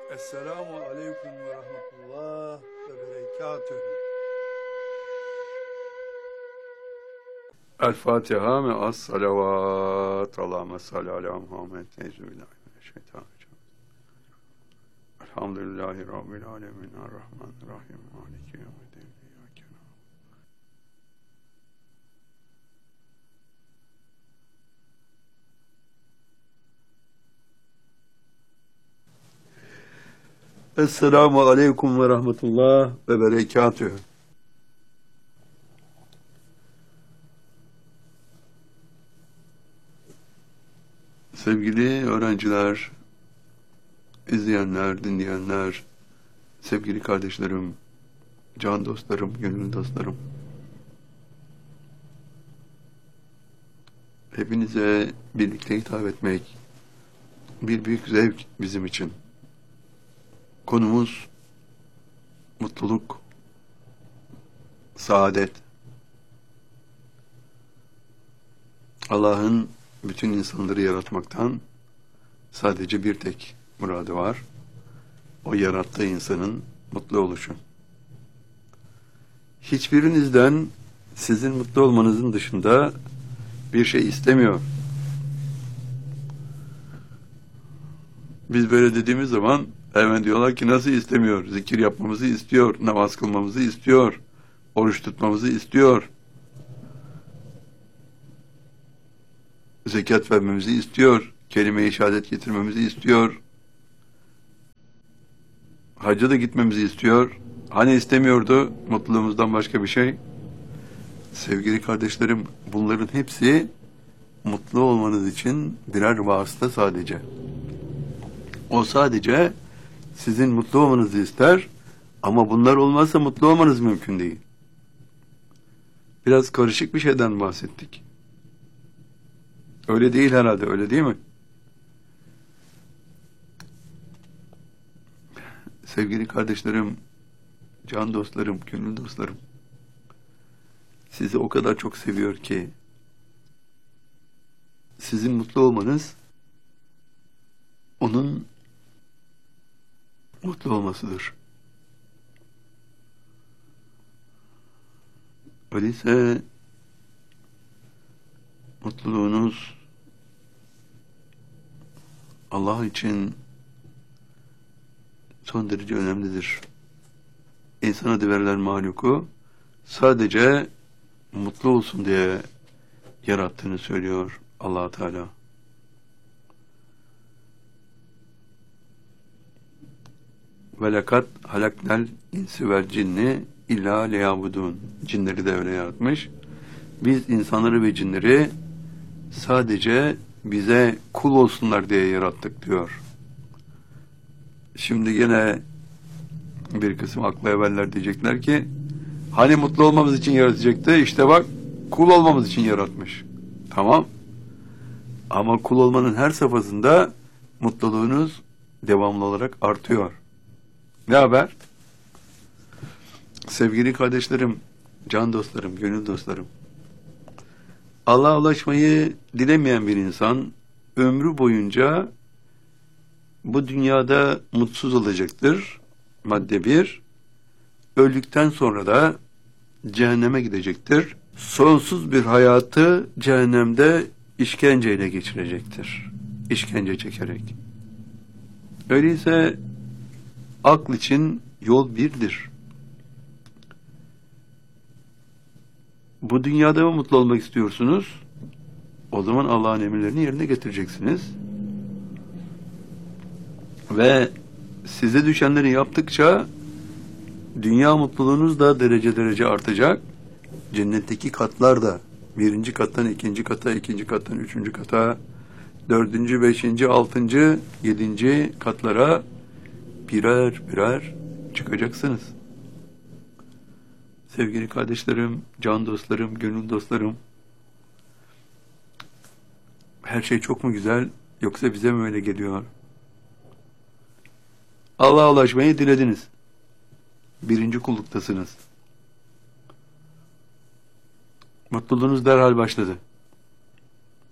Esselamu aleyküm ve rahmetullah ve berekatühü. El Fatiha me as salavat. Allahümme salli ala Muhammed. Euzubillahimineşşeytanirracim. Elhamdülillahi Rabbil alemin. Errahmanirrahim. Maliki yevmiddin. İyyâke na'budu. Esselamu aleyküm ve rahmetullah ve berekatühü. Sevgili öğrenciler, izleyenler, dinleyenler, sevgili kardeşlerim, can dostlarım, gönül dostlarım. Hepinize birlikte hitap etmek bir büyük zevk bizim için. Konumuz mutluluk, saadet. Allah'ın bütün insanları yaratmaktan sadece bir tek muradı var. O yarattığı insanın mutlu oluşu. Hiçbirinizden sizin mutlu olmanızın dışında bir şey istemiyor. Biz böyle dediğimiz zaman hemen diyorlar ki nasıl istemiyor? Zikir yapmamızı istiyor, namaz kılmamızı istiyor, oruç tutmamızı istiyor, zekat vermemizi istiyor, kelime-i şehadet getirmemizi istiyor, hacca da gitmemizi istiyor. Hani istemiyordu mutluluğumuzdan başka bir şey? Sevgili kardeşlerim, bunların hepsi mutlu olmanız için birer vasıta sadece. O sadece sizin mutlu olmanızı ister ama bunlar olmazsa mutlu olmanız mümkün değil. Biraz karışık bir şeyden bahsettik. Öyle değil herhalde, öyle değil mi? Sevgili kardeşlerim, can dostlarım, gönül dostlarım, sizi o kadar çok seviyor ki sizin mutlu olmanız onun mutlu olmasıdır. Öyleyse mutluluğunuz Allah için son derece önemlidir. İnsan adı verilen mahluku sadece mutlu olsun diye yarattığını söylüyor Allah Teala. Ve lekad halaknel insi vel cinni illa liyabudun. Cinleri de öyle yaratmış. Biz insanları ve cinleri sadece bize kul olsunlar diye yarattık diyor. Şimdi yine bir kısım aklı evveller diyecekler ki hani mutlu olmamız için yaratacaktı, işte bak kul olmamız için yaratmış. Tamam. Ama kul olmanın her safhasında mutluluğunuz devamlı olarak artıyor. Ne haber? Sevgili kardeşlerim, can dostlarım, gönül dostlarım. Allah'a ulaşmayı dilemeyen bir insan ömrü boyunca bu dünyada mutsuz olacaktır. Madde 1. Öldükten sonra da cehenneme gidecektir. Sonsuz bir hayatı cehennemde işkenceyle geçirecektir. İşkence çekerek. Öyleyse akıl için yol birdir. Bu dünyada mı mutlu olmak istiyorsunuz? O zaman Allah'ın emirlerini yerine getireceksiniz. Ve size düşenleri yaptıkça dünya mutluluğunuz da derece derece artacak. Cennetteki katlar da birinci kattan ikinci kata, ikinci kattan üçüncü kata, dördüncü, beşinci, altıncı, yedinci katlara birer birer çıkacaksınız. Sevgili kardeşlerim, can dostlarım, gönül dostlarım, her şey çok mu güzel yoksa bize mi öyle geliyor? Allah'a ulaşmayı dilediniz. Birinci kulluktasınız. Mutluluğunuz derhal başladı.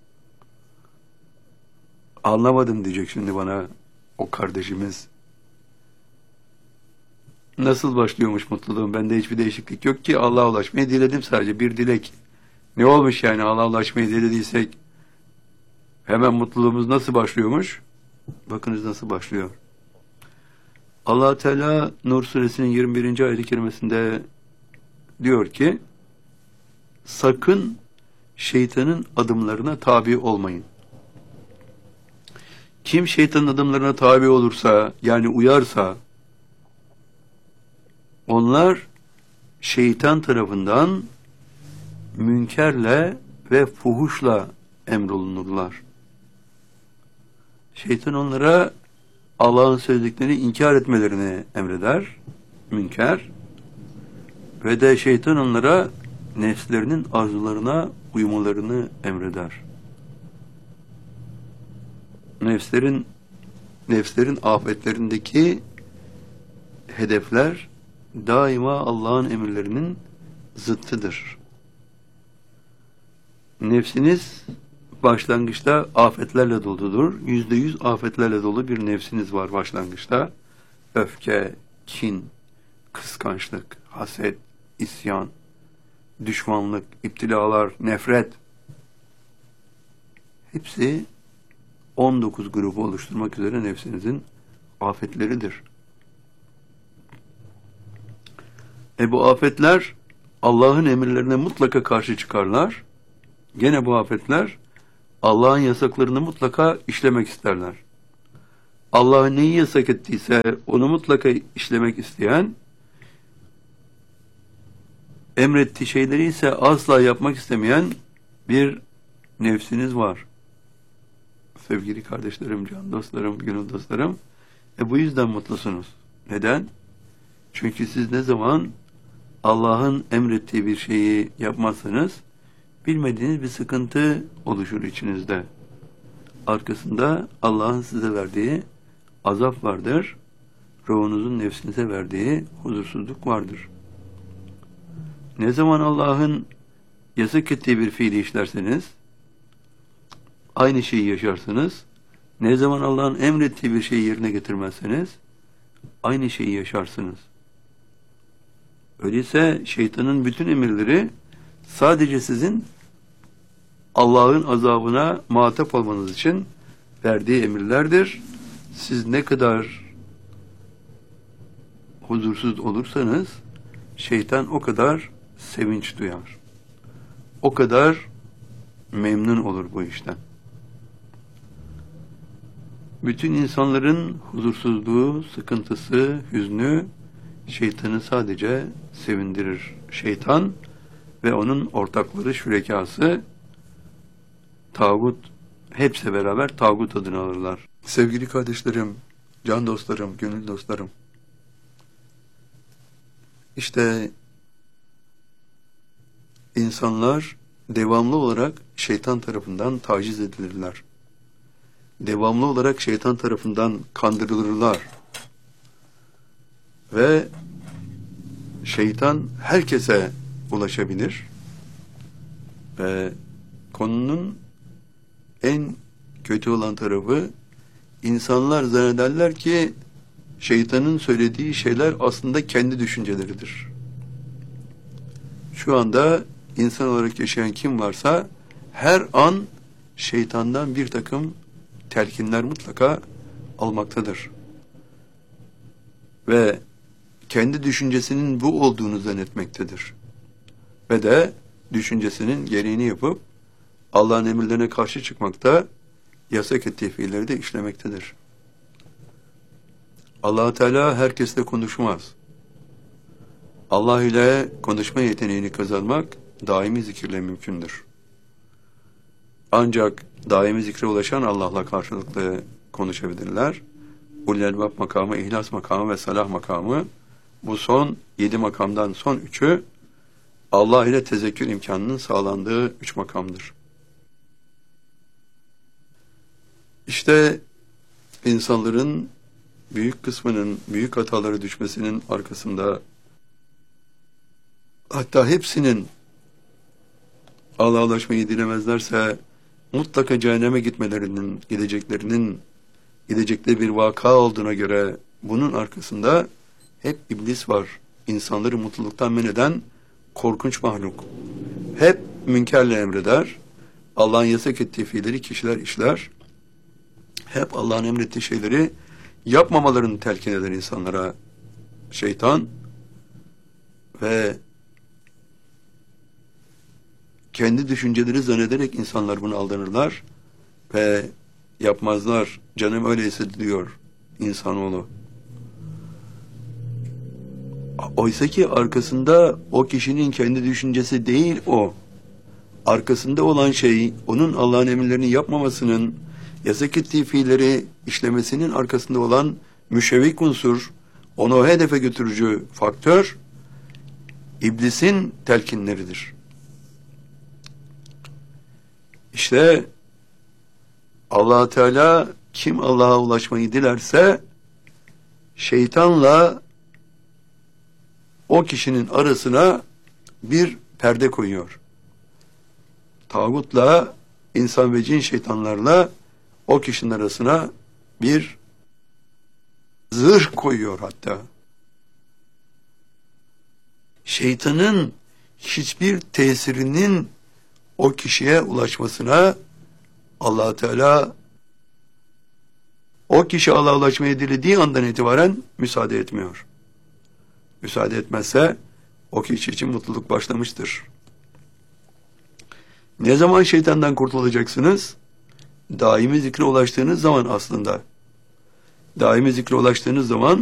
Anlamadım diyecek şimdi bana o kardeşimiz. Nasıl başlıyormuş mutluluğum? Bende hiçbir değişiklik yok ki. Allah'a ulaşmayı diledim sadece. Bir dilek. Ne olmuş yani Allah'a ulaşmayı dilediysek? Hemen mutluluğumuz nasıl başlıyormuş? Bakınız nasıl başlıyor. Allah Teala Nur suresinin 21. ayet-i kerimesinde diyor ki, sakın şeytanın adımlarına tabi olmayın. Kim şeytanın adımlarına tabi olursa, yani uyarsa, onlar şeytan tarafından münkerle ve fuhuşla emrolunurlar. Şeytan onlara Allah'ın söylediklerini inkar etmelerini emreder, münker, ve de şeytan onlara nefslerinin arzularına uymalarını emreder. Nefslerin afetlerindeki hedefler daima Allah'ın emirlerinin zıttıdır. Nefsiniz başlangıçta afetlerle doludur. %100 afetlerle dolu bir nefsiniz var başlangıçta. Öfke, kin, kıskançlık, haset, isyan, düşmanlık, iptilalar, nefret. Hepsi 19 grubu oluşturmak üzere nefsinizin afetleridir. Bu afetler Allah'ın emirlerine mutlaka karşı çıkarlar. Gene bu afetler Allah'ın yasaklarını mutlaka işlemek isterler. Allah neyi yasak ettiyse onu mutlaka işlemek isteyen, emrettiği şeyleri ise asla yapmak istemeyen bir nefsiniz var. Sevgili kardeşlerim, can dostlarım, gönül dostlarım, bu yüzden mutlusunuz. Neden? Çünkü siz ne zaman Allah'ın emrettiği bir şeyi yapmazsanız, bilmediğiniz bir sıkıntı oluşur içinizde. Arkasında Allah'ın size verdiği azap vardır. Ruhunuzun nefsinize verdiği huzursuzluk vardır. Ne zaman Allah'ın yasak ettiği bir fiili işlerseniz, aynı şeyi yaşarsınız. Ne zaman Allah'ın emrettiği bir şeyi yerine getirmezseniz, aynı şeyi yaşarsınız. Öyleyse şeytanın bütün emirleri sadece sizin Allah'ın azabına muhatap olmanız için verdiği emirlerdir. Siz ne kadar huzursuz olursanız, şeytan o kadar sevinç duyar. O kadar memnun olur bu işten. Bütün insanların huzursuzluğu, sıkıntısı, hüznü şeytanı sadece sevindirir. Şeytan ve onun ortakları, şürekası, tağut, hepsi beraber tağut adını alırlar. Sevgili kardeşlerim, can dostlarım, gönül dostlarım, İşte insanlar devamlı olarak şeytan tarafından taciz edilirler. Devamlı olarak şeytan tarafından kandırılırlar. Ve şeytan herkese ulaşabilir. Ve konunun en kötü olan tarafı, insanlar zannederler ki şeytanın söylediği şeyler aslında kendi düşünceleridir. Şu anda insan olarak yaşayan kim varsa her an şeytandan bir takım telkinler mutlaka almaktadır. Ve kendi düşüncesinin bu olduğunu zannetmektedir. Ve de düşüncesinin gereğini yapıp Allah'ın emirlerine karşı çıkmakta, yasak ettiği fiilleri de işlemektedir. Allah Teala herkesle konuşmaz. Allah ile konuşma yeteneğini kazanmak daimi zikirle mümkündür. Ancak daimi zikre ulaşan Allah'la karşılıklı konuşabilirler. Ulul Elbab makamı, İhlas makamı ve Salah makamı, bu son 7 makamdan son 3'ü Allah ile tezekkür imkanının sağlandığı 3 makamdır. İşte insanların büyük kısmının büyük hatalara düşmesinin arkasında, hatta hepsinin Allah'a ulaşmayı dilemezlerse mutlaka cehenneme gidecekleri bir vaka olduğuna göre bunun arkasında hep iblis var. İnsanları mutluluktan men eden korkunç mahluk. Hep münkerle emreder. Allah'ın yasak ettiği fiilleri kişiler işler. Hep Allah'ın emrettiği şeyleri yapmamalarını telkin eder insanlara şeytan. Ve kendi düşünceleri zannederek insanlar bunu aldanırlar ve yapmazlar. Canım öyleyse diyor insanoğlu. Oysa ki arkasında o kişinin kendi düşüncesi değil o. Arkasında olan şey, onun Allah'ın emirlerini yapmamasının, yasak ettiği fiilleri işlemesinin arkasında olan müşevvik unsur, onu o hedefe götürücü faktör, iblisin telkinleridir. İşte Allah Teala kim Allah'a ulaşmayı dilerse şeytanla o kişinin arasına bir perde koyuyor. Tağutla, insan ve cin şeytanlarla o kişinin arasına bir zırh koyuyor hatta. Şeytanın hiçbir tesirinin o kişiye ulaşmasına Allah Teala o kişi Allah'a ulaşmayı dilediği andan itibaren müsaade etmiyor. Müsaade etmezse o kişi için mutluluk başlamıştır. Ne zaman şeytandan kurtulacaksınız? Daimi zikre ulaştığınız zaman aslında. Daimi zikre ulaştığınız zaman